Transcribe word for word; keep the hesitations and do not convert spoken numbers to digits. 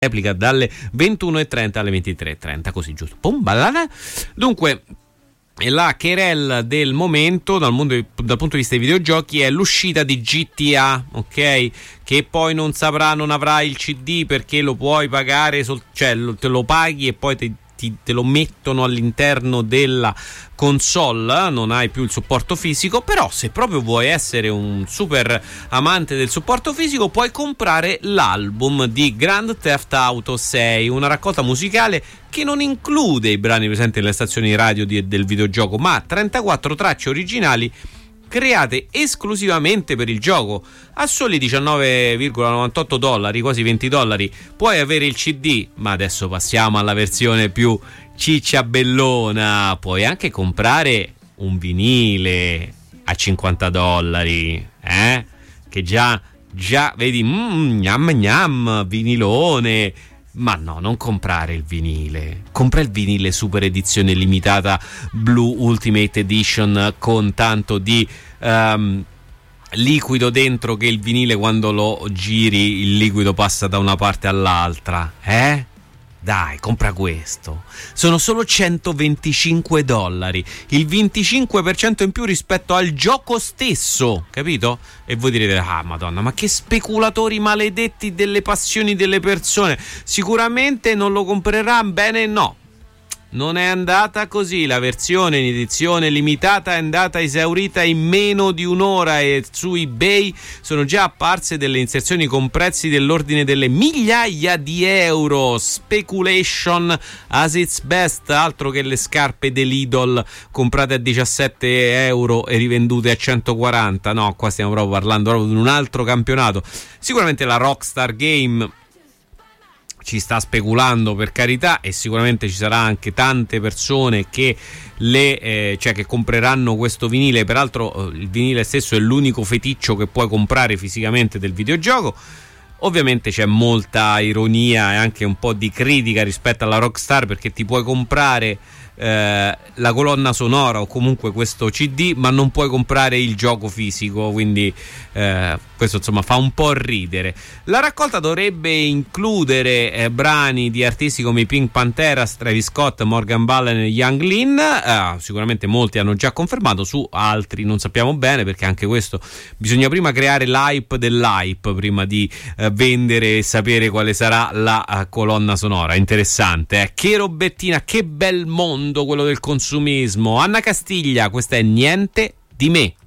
replica dalle ventuno e trenta alle ventitré e trenta, così giusto. Pum, ballata. Dunque, la querella del momento dal, mondo, dal punto di vista dei videogiochi è l'uscita di G T A, ok? Che poi non saprà, non avrà il C D perché lo puoi pagare, sol- cioè lo, te lo paghi e poi te, ti, te lo mettono all'interno della console, non hai più il supporto fisico. Però se proprio vuoi essere un super amante del supporto fisico puoi comprare l'album di Grand Theft Auto sei, una raccolta musicale che non include i brani presenti nelle stazioni radio di, del videogioco, ma trentaquattro tracce originali create esclusivamente per il gioco. A soli diciannove virgola novantotto dollari, quasi venti dollari, puoi avere il C D, ma adesso passiamo alla versione più cicciabellona. Puoi anche comprare un vinile a cinquanta dollari, eh? Che già, già vedi, mm, gnam gnam, vinilone. Ma no, non comprare il vinile. Compra il vinile super edizione limitata Blue Ultimate Edition con tanto di um, liquido dentro che il vinile quando lo giri il liquido passa da una parte all'altra. Eh? Dai, compra questo. Sono solo centoventicinque dollari, il venticinque per cento in più rispetto al gioco stesso, capito? E voi direte, ah madonna, ma che speculatori maledetti delle passioni delle persone. Sicuramente non lo comprerà, bene, no. Non è andata così, la versione in edizione limitata è andata esaurita in meno di un'ora e su eBay sono già apparse delle inserzioni con prezzi dell'ordine delle migliaia di euro. Speculation as its best, altro che le scarpe dell'Idol comprate a diciassette euro e rivendute a centoquaranta. No, qua stiamo proprio parlando proprio di un altro campionato. Sicuramente la Rockstar Game ci sta speculando, per carità, e sicuramente ci sarà anche tante persone che le eh, cioè che compreranno questo vinile. Peraltro eh, il vinile stesso è l'unico feticcio che puoi comprare fisicamente del videogioco. Ovviamente c'è molta ironia e anche un po' di critica rispetto alla Rockstar, perché ti puoi comprare eh, la colonna sonora o comunque questo C D, ma non puoi comprare il gioco fisico, quindi eh, questo insomma fa un po' ridere. La raccolta dovrebbe includere eh, brani di artisti come i Pink Panthers, Travis Scott, Morgan Wallen e Young Lin. Eh, sicuramente molti hanno già confermato, su altri non sappiamo bene, perché anche questo bisogna prima creare l'hype dell'hype prima di eh, vendere e sapere quale sarà la uh, colonna sonora. Interessante, eh? Che robettina, che bel mondo quello del consumismo. Anna Castiglia, questa è Niente di me.